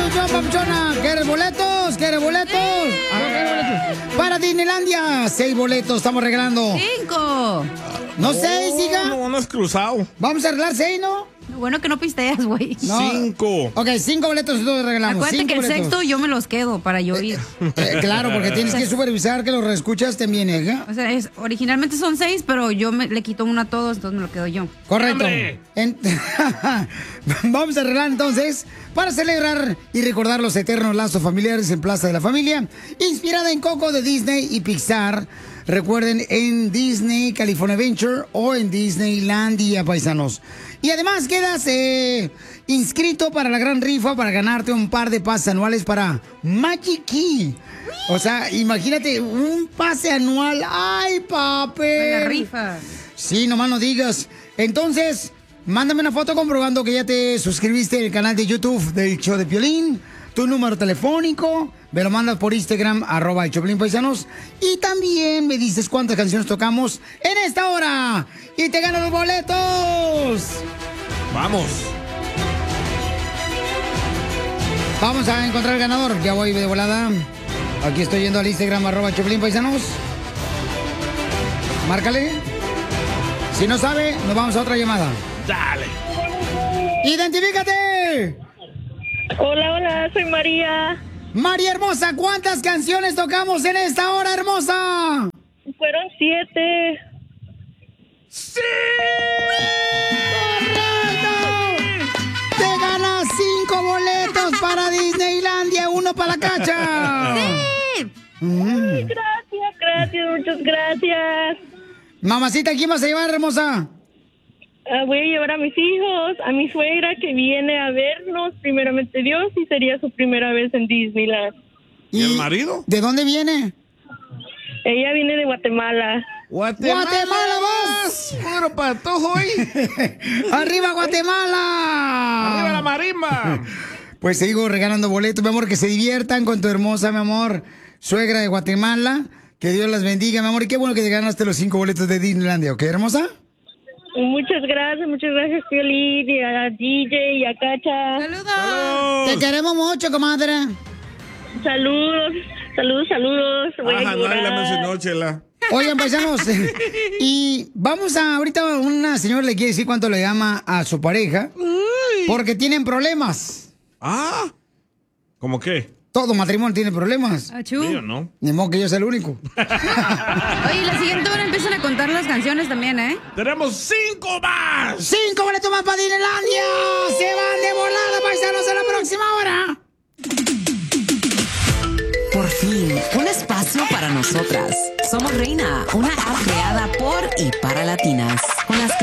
papuchón, papuchona. ¿Quieres boletos? ¿Quieres boletos? Para Disneylandia, 6 boletos estamos regalando. 5. No 6, hija. No has cruzado. Vamos a arreglar 6, ¿no? Bueno que no pisteas, güey. No. 5. Ok, 5 boletos nosotros regalamos. Acuérdate que el boletos. sexto yo me los quedo para yo ir. Claro, porque tienes que supervisar que los reescuchas también, hija. O sea, originalmente son 6, pero yo le quito uno a todos, entonces me lo quedo yo. Correcto. Vamos a arreglar entonces para celebrar y recordar los eternos lazos familiares en Plaza de la Familia, inspirada en Coco de Disney y Pixar. Recuerden, en Disney California Adventure o en Disneylandia, paisanos. Y además quedas inscrito para la gran rifa para ganarte un par de pases anuales para Magic Key. O sea, imagínate, un pase anual. ¡Ay, papel! La rifa. Sí, nomás no digas. Entonces, mándame una foto comprobando que ya te suscribiste al canal de YouTube del Show de Piolín, tu número telefónico, me lo mandas por Instagram, @el Choplin Paisanos, y también me dices cuántas canciones tocamos en esta hora, y te ganan los boletos. Vamos. Vamos a encontrar el ganador, ya voy de volada. Aquí estoy yendo al Instagram, @Choplin Paisanos. Márcale. Si no sabe, nos vamos a otra llamada. Dale. ¡Identifícate! Hola, soy María. María hermosa, ¿cuántas canciones tocamos en esta hora, hermosa? Fueron 7. ¡Sí! ¡Correcto! Te ganas 5 boletos para Disneylandia, 1 para la Cacha. ¡Sí! Gracias, muchas gracias. Mamacita, ¿quién vas a llevar, hermosa? Voy a llevar a mis hijos, a mi suegra que viene a vernos, primeramente Dios, y sería su primera vez en Disneyland. ¿Y el marido? ¿De dónde viene? Ella viene de Guatemala. ¡Guatemala vas! ¡Puro patojo hoy! ¡Arriba, Guatemala! ¡Arriba la marimba! Pues sigo regalando boletos, mi amor, que se diviertan con tu hermosa, mi amor, suegra de Guatemala. Que Dios las bendiga, mi amor. Y qué bueno que te ganaste los 5 boletos de Disneylandia, ¿ok, hermosa? Muchas gracias, Piolín, y a DJ y a Cacha. ¡Saludos! Te queremos mucho, comadre. Saludos. Voy a Ajá, nadie la llorar. mencionó, Chela. Oigan, paisanos, y vamos a, ahorita una señora le quiere decir cuánto le ama a su pareja, porque tienen problemas. Ah, ¿cómo qué? Todo matrimonio tiene problemas. Achú. Mío, ¿no? Ni modo que yo sea el único. Oye, la siguiente hora empiezan a contar las canciones también, ¿eh? ¡Tenemos 5 más! 5 boletos más para Disneylandia. Se van de volada, paisanos, en la próxima hora. Por fin, un espacio para nosotras. Somos Reina, una app creada por y para latinas. Con las